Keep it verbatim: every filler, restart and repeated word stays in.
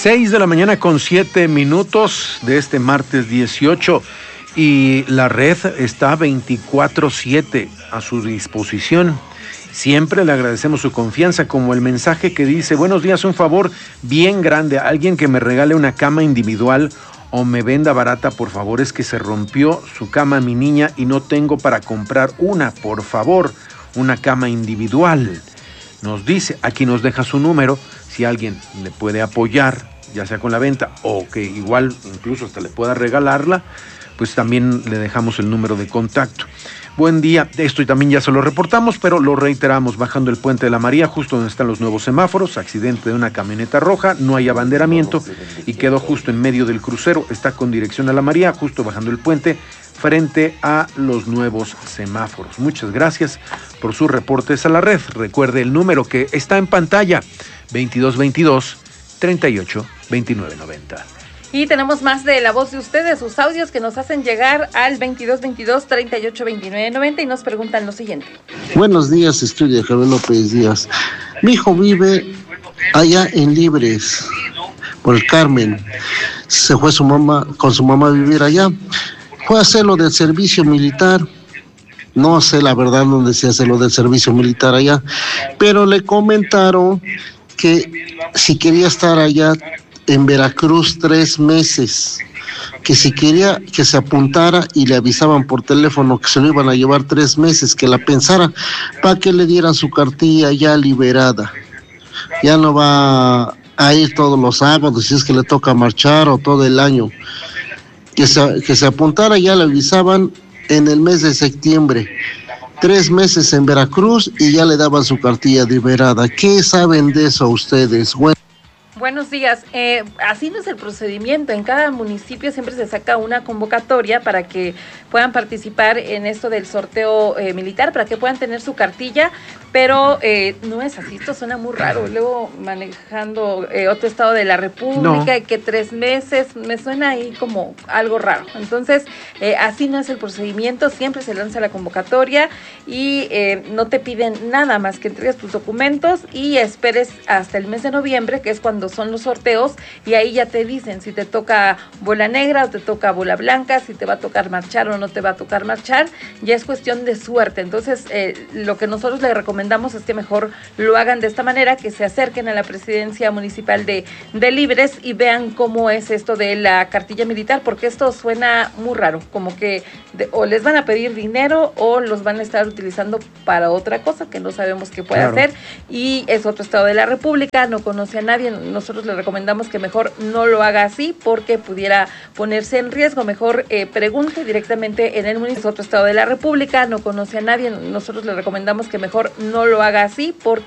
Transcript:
Seis de la mañana con siete minutos de este martes dieciocho, y la red está veinticuatro siete a su disposición. Siempre le agradecemos su confianza, como el mensaje que dice: buenos días, un favor bien grande, alguien que me regale una cama individual o me venda barata, por favor, es que se rompió su cama mi niña y no tengo para comprar una, por favor, una cama individual. Nos dice, aquí nos deja su número, si alguien le puede apoyar, ya sea con la venta o que igual incluso hasta le pueda regalarla, pues también le dejamos el número de contacto. Buen día, esto también ya se lo reportamos, pero lo reiteramos: bajando el puente de la María, justo donde están los nuevos semáforos, accidente de una camioneta roja, no hay abanderamiento y quedó justo en medio del crucero, está con dirección a la María, justo bajando el puente, frente a los nuevos semáforos. Muchas gracias por sus reportes a la red. Recuerde el número que está en pantalla: veintidós veintidós, treinta y ocho, veintinueve noventa. Y tenemos más de la voz de ustedes, sus audios que nos hacen llegar al veintidós veintidós, treinta y ocho, veintinueve noventa, y nos preguntan lo siguiente. Buenos días, estudio Javier López Díaz. Mi hijo vive allá en Libres, por el Carmen. Se fue su mamá, con su mamá a vivir allá. Fue a hacer lo del servicio militar. No sé la verdad dónde se hace lo del servicio militar allá, pero le comentaron que si quería estar allá en Veracruz tres meses, que si quería que se apuntara y le avisaban por teléfono que se lo iban a llevar tres meses, que la pensara para que le dieran su cartilla ya liberada. Ya no va a ir todos los sábados si es que le toca marchar o todo el año. Que se, que se apuntara, ya le avisaban en el mes de septiembre. Tres meses en Veracruz y ya le daban su cartilla liberada. ¿Qué saben de eso ustedes? Bueno. Buenos días. Eh, así no es el procedimiento. En cada municipio siempre se saca una convocatoria para que puedan participar en esto del sorteo eh, militar, para que puedan tener su cartilla, pero eh, no es así. Esto suena muy raro. Luego manejando eh, otro estado de la República, no. que tres meses, me suena ahí como algo raro. Entonces, eh, así no es el procedimiento. Siempre se lanza la convocatoria y eh, no te piden nada más que entregues tus documentos y esperes hasta el mes de noviembre, que es cuando son los sorteos, y ahí ya te dicen si te toca bola negra o te toca bola blanca, si te va a tocar marchar o no te va a tocar marchar. Ya es cuestión de suerte. Entonces, eh, lo que nosotros le recomendamos es que mejor lo hagan de esta manera, que se acerquen a la presidencia municipal de, de Libres y vean cómo es esto de la cartilla militar, porque esto suena muy raro, como que de, o les van a pedir dinero o los van a estar utilizando para otra cosa que no sabemos qué puede claro. hacer, y es otro estado de la República, no conoce a nadie. Nosotros le recomendamos que mejor no lo haga así porque pudiera ponerse en riesgo. Mejor eh, pregunte directamente en el municipio, otro estado de la República, no conoce a nadie. Nosotros le recomendamos que mejor no lo haga así porque